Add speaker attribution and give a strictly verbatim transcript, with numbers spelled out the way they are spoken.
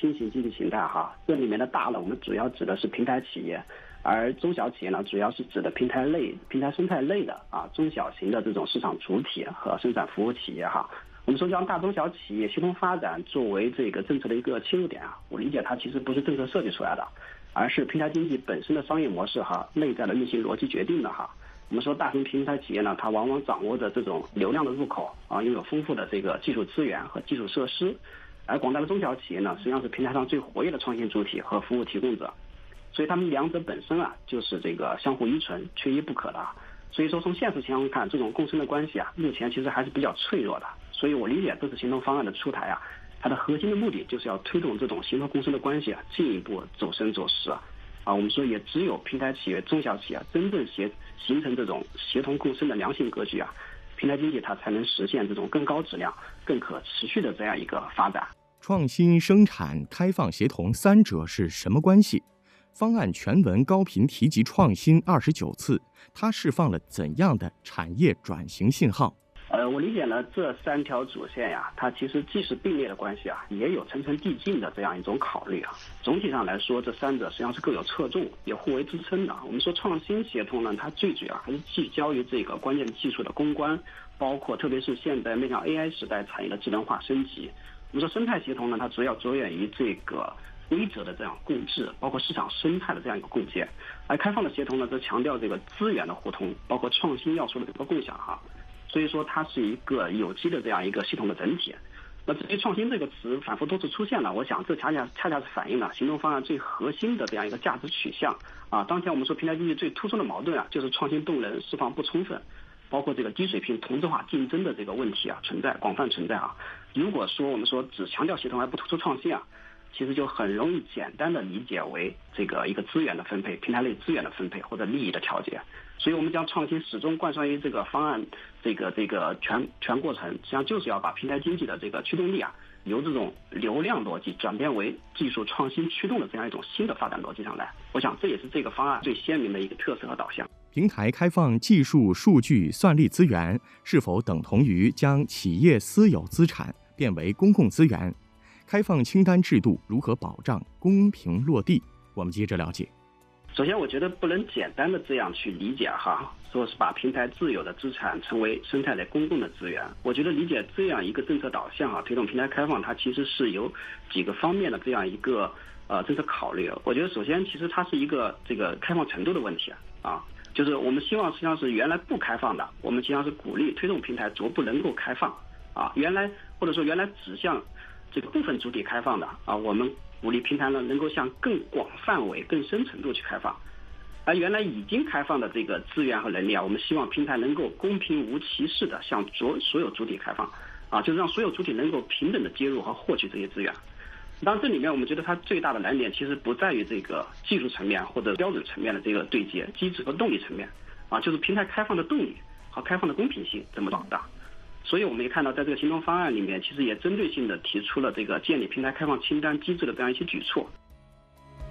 Speaker 1: 新型经济形态哈，这里面的大呢，我们主要指的是平台企业，而中小企业呢，主要是指的平台类、平台生态类的啊中小型的这种市场主体和生产服务企业哈。我们说将大中小企业协同发展作为这个政策的一个切入点啊，我理解它其实不是政策设计出来的，而是平台经济本身的商业模式哈内在的运行逻辑决定的哈。我们说大型平台企业呢，它往往掌握着这种流量的入口啊，拥有丰富的这个技术资源和基础设施，而广大的中小企业呢，实际上是平台上最活跃的创新主体和服务提供者，所以他们两者本身啊，就是这个相互依存、缺一不可的。所以说，从现实情况看，这种共生的关系啊，目前其实还是比较脆弱的。所以我理解这次行动方案的出台啊，它的核心的目的就是要推动这种协同共生的关系啊，进一步走深走实啊。啊，我们说也只有平台企业、中小企业真正协形成这种协同共生的良性格局啊，平台经济它才能实现这种更高质量、更可持续的这样一个发展。
Speaker 2: 创新、生产、开放、协同三者是什么关系？方案全文高频提及创新二十九次，它释放了怎样的产业转型信号？
Speaker 1: 呃，我理解呢，这三条主线呀，它其实既是并列的关系啊，也有层层递进的这样一种考虑啊。总体上来说，这三者实际上是各有侧重，也互为支撑的。我们说创新协同呢，它最主要还是聚焦于这个关键技术的攻关，包括特别是现在面向 A I 时代产业的智能化升级。我们说生态协同呢，它主要着眼于这个规则的这样共治，包括市场生态的这样一个共建。而开放的协同呢，则强调这个资源的互通，包括创新要素的这个共享哈。所以说它是一个有机的这样一个系统的整体。那至于创新这个词反复多次出现了，我想这恰恰恰恰是反映了行动方案最核心的这样一个价值取向啊。当前我们说平台经济最突出的矛盾啊，就是创新动能释放不充分，包括这个低水平同质化竞争的这个问题啊存在广泛存在啊。如果说我们说只强调协同而不突出创新啊，其实就很容易简单的理解为这个一个资源的分配、平台类资源的分配或者利益的调节。所以我们将创新始终贯穿于这个方案这个这个全全过程，实际上就是要把平台经济的这个驱动力啊，由这种流量逻辑转变为技术创新驱动的这样一种新的发展逻辑上来。我想这也是这个方案最鲜明的一个特色和导向。
Speaker 2: 平台开放技术、数据、算力资源，是否等同于将企业私有资产变为公共资源？开放清单制度如何保障公平落地？我们接着了解。
Speaker 1: 首先我觉得不能简单的这样去理解哈，说是把平台自有的资产成为生态的公共的资源。我觉得理解这样一个政策导向啊，推动平台开放，它其实是有几个方面的这样一个呃政策考虑。我觉得首先其实它是一个这个开放程度的问题啊，就是我们希望实际上是原来不开放的，我们实际上是鼓励推动平台逐步能够开放啊，原来或者说原来只向这个部分主体开放的啊，我们鼓励平台呢能够向更广范围、更深程度去开放，而原来已经开放的这个资源和能力啊，我们希望平台能够公平无歧视的向所所有主体开放，啊，就是让所有主体能够平等的接入和获取这些资源。当然，这里面我们觉得它最大的难点其实不在于这个技术层面或者标准层面的这个对接机制和动力层面，啊，就是平台开放的动力和开放的公平性怎么保障。所以我们也看到，在这个行动方案里面，其实也针对性的提出了这个建立平台开放清单机制的这样一些举措。